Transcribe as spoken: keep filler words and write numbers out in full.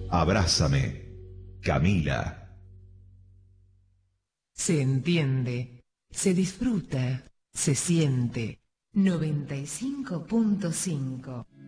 Abrázame, Camila. Se entiende, se disfruta, se siente. noventa y cinco punto cinco